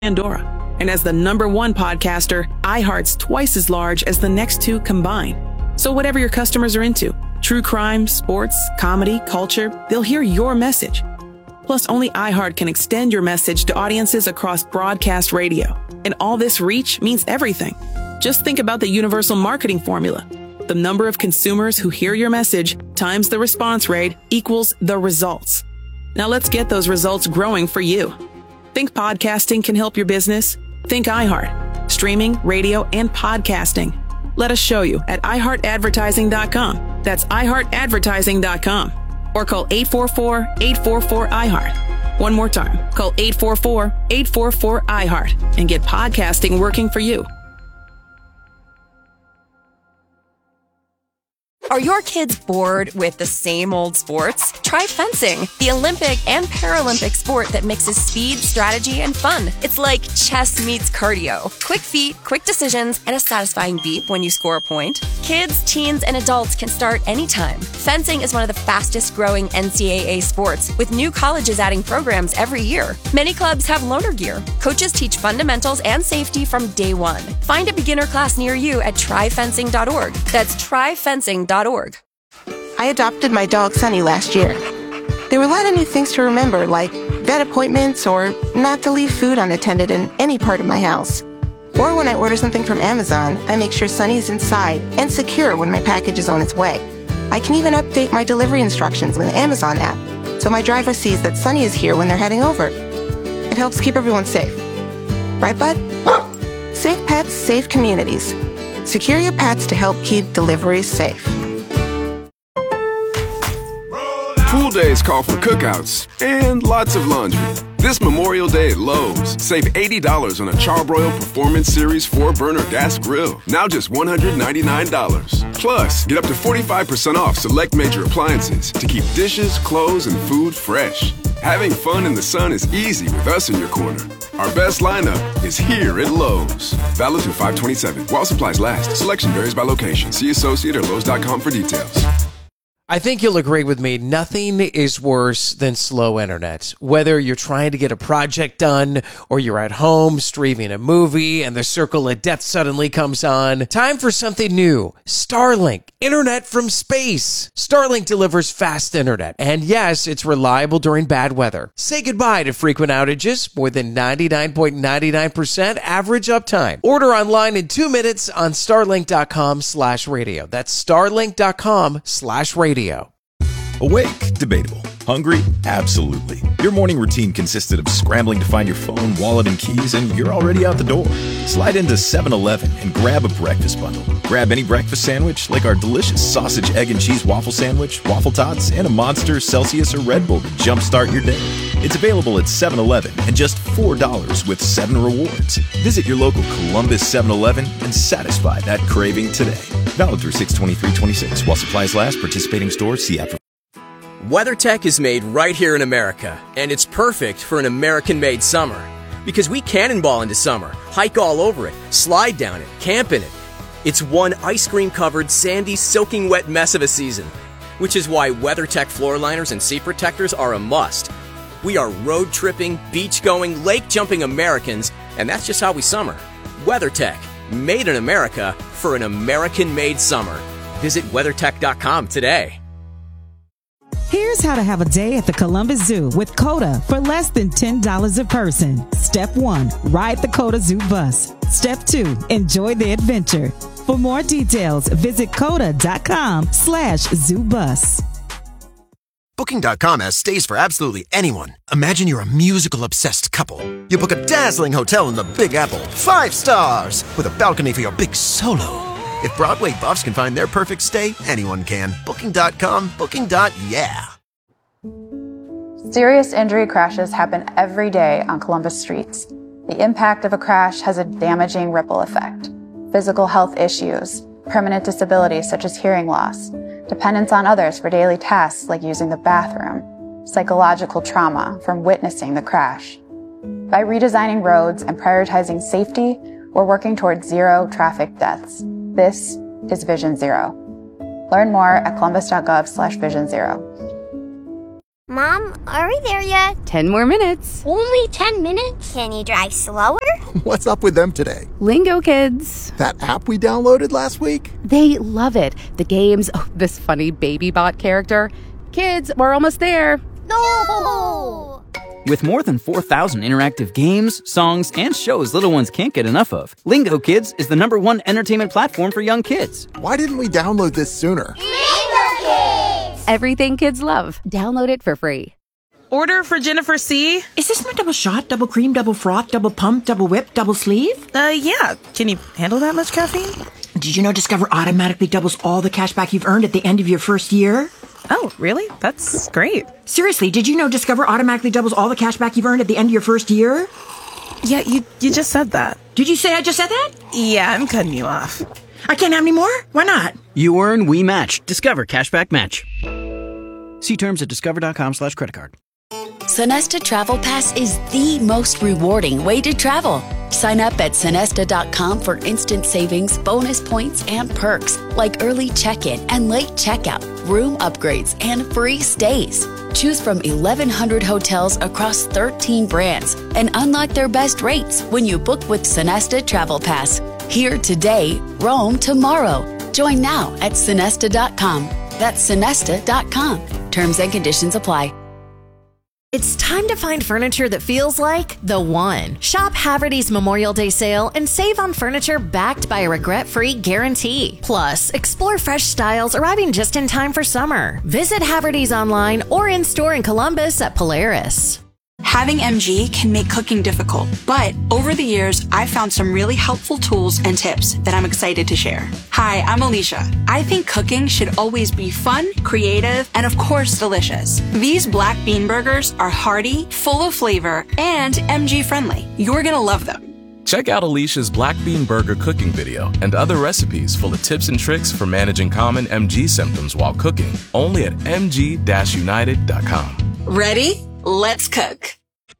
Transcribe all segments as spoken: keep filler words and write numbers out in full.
Pandora. And as the number one podcaster, iHeart's twice as large as the next two combined. So whatever your customers are into, true crime, sports, comedy, culture, they'll hear your message. Plus, only iHeart can extend your message to audiences across broadcast radio. And all this reach means everything. Just think about the universal marketing formula. The number of consumers who hear your message times the response rate equals the results. Now let's get those results growing for you. Think podcasting can help your business? Think iHeart. Streaming, radio, and podcasting. Let us show you at i heart advertising dot com. That's i heart advertising dot com. Or call eight four four, eight four four, iHeart. One more time. Call eight four four, eight four four, iHeart and get podcasting working for you. Are your kids bored with the same old sports? Try fencing, the Olympic and Paralympic sport that mixes speed, strategy, and fun. It's like chess meets cardio. Quick feet, quick decisions, and a satisfying beep when you score a point. Kids, teens, and adults can start anytime. Fencing is one of the fastest growing N C double A sports, with new colleges adding programs every year. Many clubs have loaner gear. Coaches teach fundamentals and safety from day one. Find a beginner class near you at try fencing dot org. That's try fencing dot org. I adopted my dog Sunny last year. There were a lot of new things to remember, like vet appointments or not to leave food unattended in any part of my house. Or when I order something from Amazon, I make sure Sunny is inside and secure when my package is on its way. I can even update my delivery instructions with the Amazon app, so my driver sees that Sunny is here when they're heading over. It helps keep everyone safe. Right, bud? Safe pets, safe communities. Secure your pets to help keep deliveries safe. Pool days call for cookouts and lots of laundry. This Memorial Day at Lowe's, save eighty dollars on a Charbroil Performance Series four burner gas grill. Now just one hundred ninety-nine dollars. Plus, get up to forty-five percent off select major appliances to keep dishes, clothes, and food fresh. Having fun in the sun is easy with us in your corner. Our best lineup is here at Lowe's. Valid through five twenty-seven. While supplies last. Selection varies by location. See associate or lowes dot com for details. I think you'll agree with me. Nothing is worse than slow internet. Whether you're trying to get a project done or you're at home streaming a movie and the circle of death suddenly comes on. Time for something new. Starlink. Internet from space. Starlink delivers fast internet. And yes, it's reliable during bad weather. Say goodbye to frequent outages. More than ninety-nine point nine nine percent average uptime. Order online in two minutes on starlink dot com slash radio. That's starlink dot com slash radio. Awake? Debatable. Hungry? Absolutely. Your morning routine consisted of scrambling to find your phone, wallet, and keys, and you're already out the door. Slide into seven eleven and grab a breakfast bundle. Grab any breakfast sandwich, like our delicious sausage, egg, and cheese waffle sandwich, waffle tots, and a Monster, Celsius, or Red Bull to jumpstart your day. It's available at seven eleven and just four dollars with seven rewards. Visit your local Columbus seven eleven and satisfy that craving today. Valid through six twenty-three twenty-six. While supplies last, participating stores, see app for... WeatherTech is made right here in America, and it's perfect for an American-made summer. Because we cannonball into summer, hike all over it, slide down it, camp in it. It's one ice cream-covered, sandy, soaking wet mess of a season, which is why WeatherTech floor liners and seat protectors are a must. We are road-tripping, beach-going, lake-jumping Americans, and that's just how we summer. WeatherTech, made in America for an American-made summer. Visit weathertech dot com today. Here's how to have a day at the Columbus Zoo with COTA for less than ten dollars a person. Step one, ride the COTA Zoo bus. Step two, enjoy the adventure. For more details, visit coda dot com slash zoo bus. Booking dot com has stays for absolutely anyone. Imagine you're a musical-obsessed couple. You book a dazzling hotel in the Big Apple, five stars, with a balcony for your big solo. If Broadway buffs can find their perfect stay, anyone can. Booking dot com, booking. Yeah. Serious injury crashes happen every day on Columbus streets. The impact of a crash has a damaging ripple effect. Physical health issues, permanent disabilities such as hearing loss, dependence on others for daily tasks like using the bathroom, psychological trauma from witnessing the crash. By redesigning roads and prioritizing safety, we're working towards zero traffic deaths. This is Vision Zero. Learn more at columbus dot gov slash vision zero. Mom, are we there yet? Ten more minutes. Only ten minutes? Can you drive slower? What's up with them today? Lingo Kids. That app we downloaded last week? They love it. The games, oh, this funny baby bot character. Kids, we're almost there. No! With more than four thousand interactive games, songs, and shows little ones can't get enough of, Lingo Kids is the number one entertainment platform for young kids. Why didn't we download this sooner? Lingo Kids! Everything kids love. Download it for free. Order for Jennifer C. Is this my double shot, double cream, double froth, double pump, double whip, double sleeve? Uh, yeah. Can you handle that much caffeine? Did you know Discover automatically doubles all the cash back you've earned at the end of your first year? Oh, really? That's great. Seriously, did you know Discover automatically doubles all the cash back you've earned at the end of your first year? Yeah, you you just said that. Did you say I just said that? Yeah, I'm cutting you off. I can't have any more? Why not? You earn, we match. Discover Cashback Match. See terms at discover.com slash credit card. Sonesta Travel Pass is the most rewarding way to travel. Sign up at Sonesta dot com for instant savings, bonus points, and perks like early check-in and late checkout, room upgrades, and free stays. Choose from eleven hundred hotels across thirteen brands and unlock their best rates when you book with Sonesta Travel Pass. Here today, roam tomorrow. Join now at Sonesta dot com. That's Sonesta dot com. Terms and conditions apply. It's time to find furniture that feels like the one. Shop Haverty's Memorial Day sale and save on furniture backed by a regret-free guarantee. Plus, explore fresh styles arriving just in time for summer. Visit Haverty's online or in-store in Columbus at Polaris. Having M G can make cooking difficult, but over the years, I've found some really helpful tools and tips that I'm excited to share. Hi, I'm Alicia. I think cooking should always be fun, creative, and of course, delicious. These black bean burgers are hearty, full of flavor, and M G friendly. You're gonna love them. Check out Alicia's Black Bean Burger cooking video and other recipes full of tips and tricks for managing common M G symptoms while cooking, only at m g dash united dot com. Ready? Let's cook.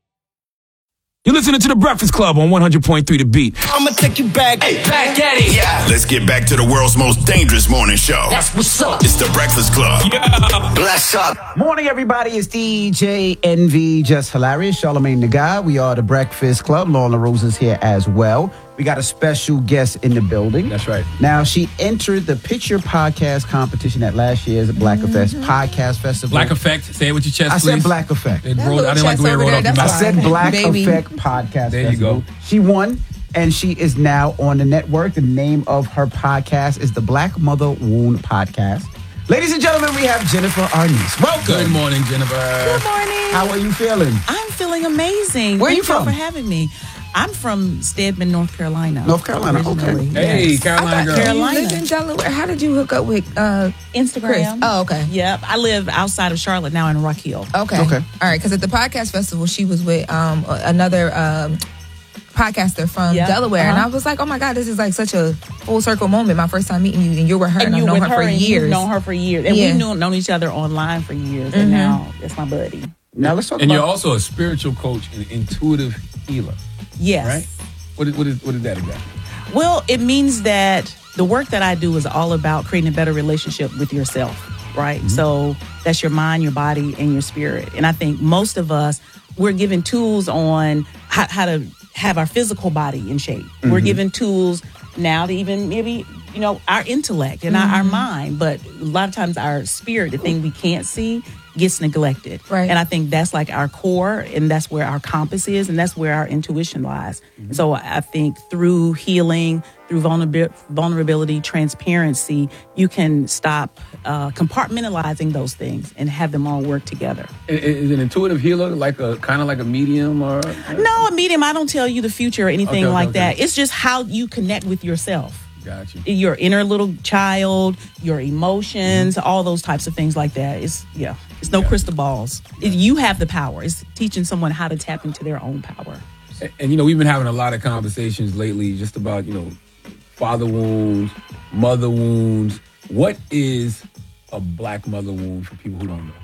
You're listening to The Breakfast Club on one hundred point three The Beat. I'ma take you back. Hey, back at it. Yeah. Let's get back to the world's most dangerous morning show. That's what's up. It's The Breakfast Club. Yeah. Bless up. Morning, everybody. It's D J Envy, just hilarious. Charlamagne the Guy. We are The Breakfast Club. Lorna Rose is here as well. We got a special guest in the building. That's right. Now, she entered the Pitch Your Podcast competition at last year's Black mm-hmm. Effect Podcast Festival. Black Effect. Say it with your chest, I please. said Black Effect. It rolled, I didn't like the way it rolled off your mouth. I said Black Baby. Effect Podcast there Festival. You go. She won, and she is now on the network. The name of her podcast is the Black Mother Wound Podcast. Ladies and gentlemen, we have Jennifer Arnice. Welcome. Good morning, Jennifer. Good morning. How are you feeling? I'm feeling amazing. Where are you Thank from? you for having me. I'm from Stedman, North Carolina. North Carolina, okay. Hey, yes. Carolina girl. Carolina. You live in Delaware. How did you hook up with uh, Instagram? Chris? Oh, okay. Yep. I live outside of Charlotte now in Rock Hill. Okay. Okay. All right. Because at the podcast festival, she was with um, another um, podcaster from yep. Delaware, uh-huh. and I was like, "Oh my God, this is like such a full circle moment." My first time meeting you, and you're with her, and, and I've you known with her, her for and years. You've known her for years, and yeah. we've known, known each other online for years, Mm-hmm. and now it's my buddy. Now let's talk and about. you're also a spiritual coach and intuitive healer. Yes. Right. What is, what is, what is that exactly? Well, it means that the work that I do is all about creating a better relationship with yourself, right? Mm-hmm. So that's your mind, your body, and your spirit. And I think most of us, we're given tools on how, how to have our physical body in shape. Mm-hmm. We're given tools now to even maybe, you know, our intellect and mm-hmm. our, our mind. But a lot of times our spirit, the thing we can't see, gets neglected. Right. And I think that's like our core, and that's where our compass is, and that's where our intuition lies. Mm-hmm. So I think through healing, through vulnerab- vulnerability, transparency, you can stop uh, compartmentalizing those things and have them all work together. Is an intuitive healer like a kind of like a medium or? No, a medium. I don't tell you the future or anything okay, like okay. that. It's just how you connect with yourself. Gotcha. Your inner little child, your emotions, mm-hmm. all those types of things like that. It's yeah. It's no yeah. crystal balls. It, you have the power. It's teaching someone how to tap into their own power. And, and you know, we've been having a lot of conversations lately just about, you know, father wounds, mother wounds. What is a black mother wound for people who don't know?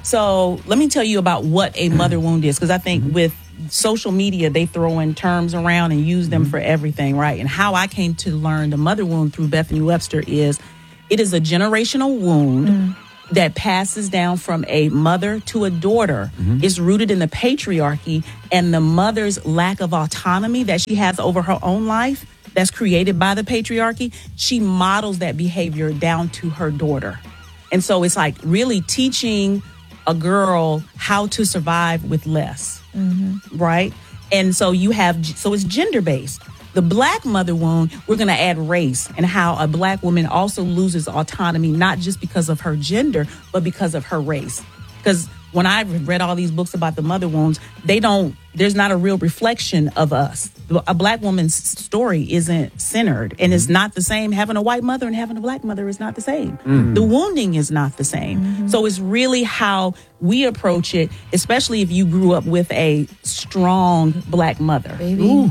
So let me tell you about what a mother wound is, because I think mm-hmm. with social media, they throw in terms around and use them mm-hmm. for everything, right? And how I came to learn the mother wound through Bethany Webster is it is a generational wound mm-hmm. that passes down from a mother to a daughter Mhm. is rooted in the patriarchy and the mother's lack of autonomy that she has over her own life that's created by the patriarchy. She models that behavior down to her daughter. And so it's like really teaching a girl how to survive with less, Mm-hmm. right? And so you have, so it's gender-based. The black mother wound, we're going to add race and how a black woman also loses autonomy, not just because of her gender, but because of her race. Because when I read all these books about the mother wounds, they don't, there's not a real reflection of us. A black woman's story isn't centered, and it's not the same. Having a white mother and having a black mother is not the same. Mhm. The wounding is not the same. So it's really how we approach it, especially if you grew up with a strong black mother. Baby.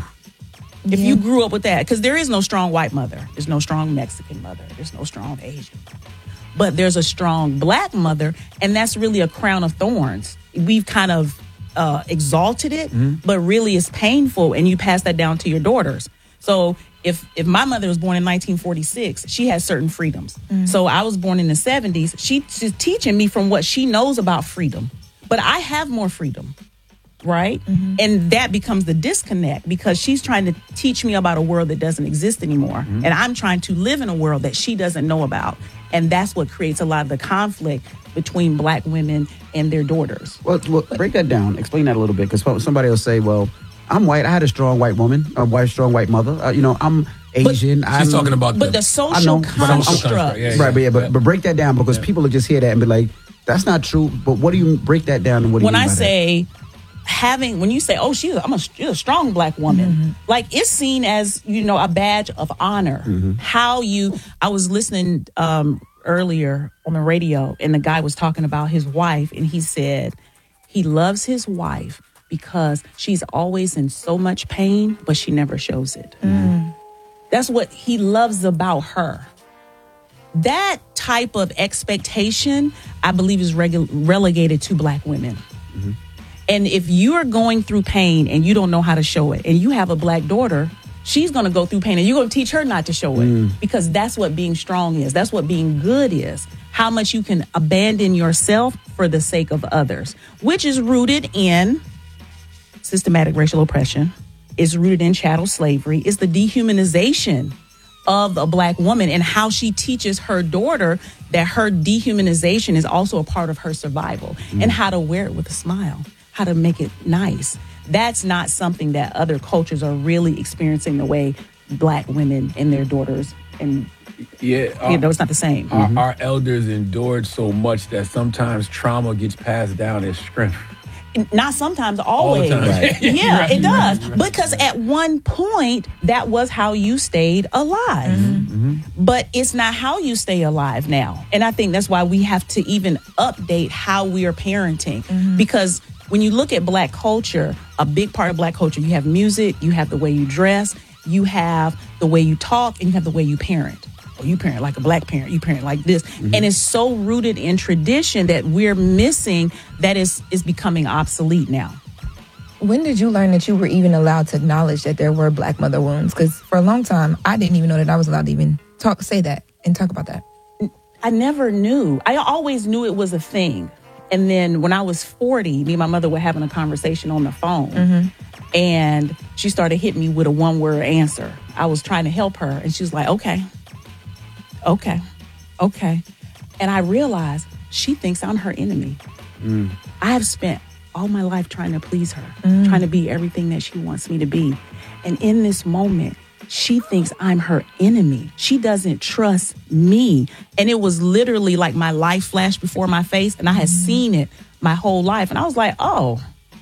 If you grew up with that, because there is no strong white mother, there's no strong Mexican mother, there's no strong Asian mother. But there's a strong black mother, and that's really a crown of thorns. We've kind of uh, exalted it, but really it's painful, and you pass that down to your daughters. So if if my mother was born in nineteen forty-six, she has certain freedoms. So I was born in the seventies. She, she's teaching me from what she knows about freedom, but I have more freedom. Right? And that becomes the disconnect because she's trying to teach me about a world that doesn't exist anymore. And I'm trying to live in a world that she doesn't know about. And that's what creates a lot of the conflict between black women and their daughters. Well, well break that down. Explain that a little bit, because somebody will say, "Well, I'm white. I had a strong white woman, a white, strong white mother. Uh, you know, I'm Asian." She's I'm, talking about But the, the social I know, but I'm- construct. I'm- Yeah, yeah. right, but yeah, but, but break that down because people will just hear that and be like, "That's not true." But what do you break that down? And what do When you mean I by that? say having, when you say, "Oh, she's, I'm a, she's a strong black woman," like it's seen as, you know, a badge of honor. How you, I was listening um, earlier on the radio, and the guy was talking about his wife, and he said he loves his wife because she's always in so much pain, but she never shows it. That's what he loves about her. That type of expectation, I believe, is regu- relegated to black women. And if you are going through pain and you don't know how to show it, and you have a black daughter, she's going to go through pain and you're going to teach her not to show it, because that's what being strong is. That's what being good is. How much you can abandon yourself for the sake of others, which is rooted in systematic racial oppression, is rooted in chattel slavery, is the dehumanization of a black woman and how she teaches her daughter that her dehumanization is also a part of her survival, and how to wear it with a smile, how to make it nice. That's not something that other cultures are really experiencing the way black women and their daughters, and Yeah, uh, you know, it's not the same. Our, our elders endured so much that sometimes trauma gets passed down as strength. Not sometimes, All the always. time. Right. Yeah, Right, it does. right, right. Because at one point, that was how you stayed alive. But it's not how you stay alive now. And I think that's why we have to even update how we are parenting. Because when you look at black culture, a big part of black culture, you have music, you have the way you dress, you have the way you talk, and you have the way you parent. Or you parent like a black parent, you parent like this. And it's so rooted in tradition that we're missing that is, is becoming obsolete now. When did you learn that you were even allowed to acknowledge that there were black mother wounds? Because for a long time, I didn't even know that I was allowed to even talk, say that and talk about that. I never knew. I always knew it was a thing. And then when I was forty, me and my mother were having a conversation on the phone. And she started hitting me with a one-word answer. I was trying to help her. And she was like, okay, okay, okay. And I realized she thinks I'm her enemy. I have spent all my life trying to please her, trying to be everything that she wants me to be. And in this moment, she thinks I'm her enemy. She doesn't trust me. And it was literally like my life flashed before my face, and I had seen it my whole life. And I was like, oh,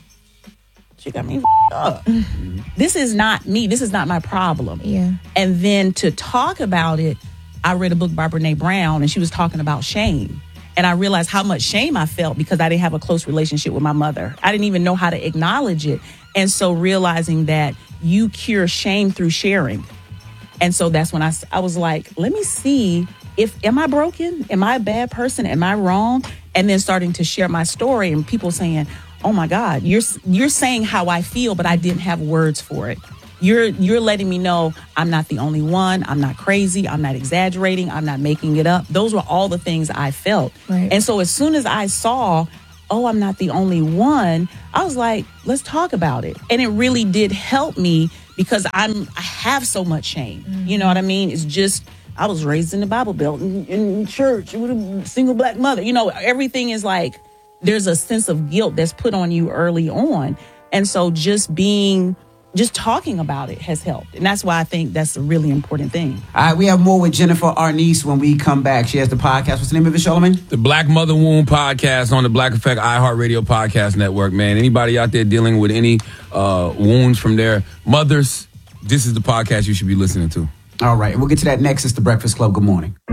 she got me f***ed up. This is not me. This is not my problem. Yeah. And then to talk about it, I read a book by Brene Brown, and she was talking about shame. And I realized how much shame I felt because I didn't have a close relationship with my mother. I didn't even know how to acknowledge it. And so realizing that you cure shame through sharing. And so that's when I, I was like, let me see if, am I broken? Am I a bad person? Am I wrong? And then starting to share my story and people saying, oh my God, you're, you're saying how I feel, but I didn't have words for it. you're you're letting me know I'm not the only one. I'm not crazy. I'm not exaggerating. I'm not making it up. Those were all the things I felt. Right. And so as soon as I saw, oh, I'm not the only one, I was like, let's talk about it. And it really did help me because I'm I have so much shame. Mm-hmm. You know what I mean? It's just, I was raised in the Bible Belt, in, in church, with a single black mother. You know, everything is like, there's a sense of guilt that's put on you early on. And so just being, just talking about it has helped. And that's why I think that's a really important thing. All right, we have more with Jennifer Arnice when we come back. She has the podcast. What's the name of it, Charlamagne? The Black Mother Wound Podcast on the Black Effect iHeartRadio Podcast Network, man. Anybody out there dealing with any uh, wounds from their mothers, this is the podcast you should be listening to. All right, we'll get to that next. It's The Breakfast Club. Good morning.